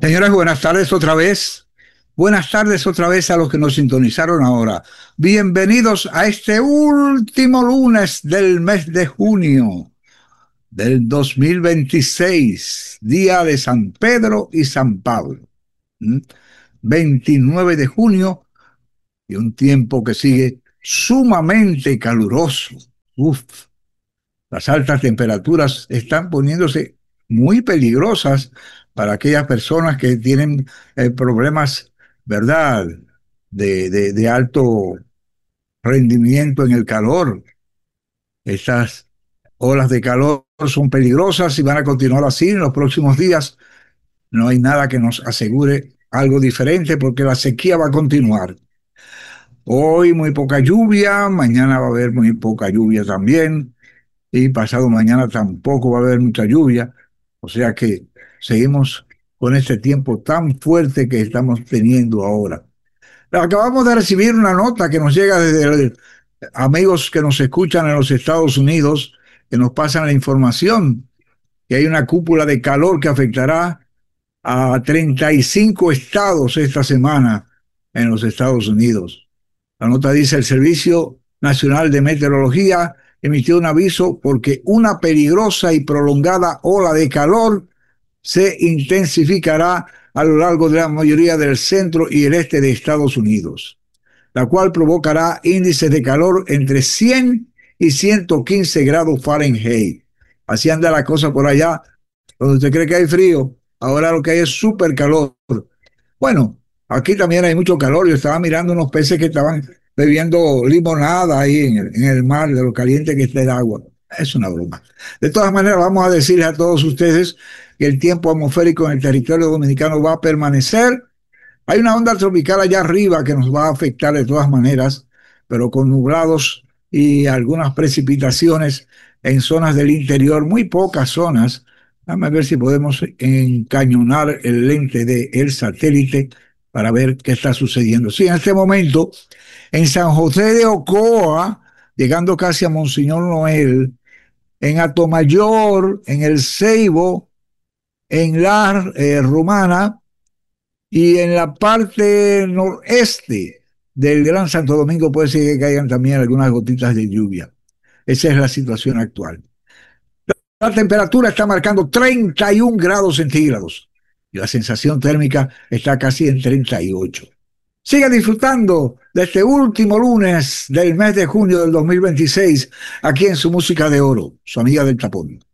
Señores, buenas tardes otra vez. Buenas tardes otra vez a los que nos sintonizaron ahora. Bienvenidos a este último lunes del mes de junio del 2026, día de San Pedro y San Pablo. ¿Mm? 29 de junio y un tiempo que sigue sumamente caluroso. Uf, las altas temperaturas están poniéndose muy peligrosas para aquellas personas que tienen problemas, ¿verdad?, de alto rendimiento en el calor. Estas olas de calor son peligrosas y van a continuar así en los próximos días. No hay nada que nos asegure algo diferente porque la sequía va a continuar. Hoy muy poca lluvia, mañana va a haber muy poca lluvia también. Y pasado mañana tampoco va a haber mucha lluvia, o sea que seguimos con este tiempo tan fuerte que estamos teniendo ahora. Acabamos de recibir una nota que nos llega desde amigos que nos escuchan en los Estados Unidos, que nos pasan la información que hay una cúpula de calor que afectará a 35 estados esta semana en los Estados Unidos. La nota dice: el Servicio Nacional de Meteorología emitió un aviso porque una peligrosa y prolongada ola de calor se intensificará a lo largo de la mayoría del centro y el este de Estados Unidos, la cual provocará índices de calor entre 100 y 115 grados Fahrenheit. Así anda la cosa por allá, donde usted cree que hay frío, ahora lo que hay es súper calor. Bueno, aquí también hay mucho calor. Yo estaba mirando unos peces que estaban bebiendo limonada ahí en el mar, de lo caliente que está el agua. Es una broma. De todas maneras, vamos a decirles a todos ustedes que el tiempo atmosférico en el territorio dominicano va a permanecer. Hay una onda tropical allá arriba que nos va a afectar de todas maneras, pero con nublados y algunas precipitaciones en zonas del interior, muy pocas zonas. Vamos a ver si podemos encañonar el lente del satélite para ver qué está sucediendo. Sí, en este momento, en San José de Ocoa, llegando casi a Monseñor Noel, en Atomayor, en El Ceibo, en La Romana, y en la parte noreste del Gran Santo Domingo puede ser que caigan también algunas gotitas de lluvia. Esa es la situación actual. La temperatura está marcando 31 grados centígrados y la sensación térmica está casi en 38. Siga disfrutando de este último lunes del mes de junio del 2026 aquí en su Música de Oro, su amiga del tapón.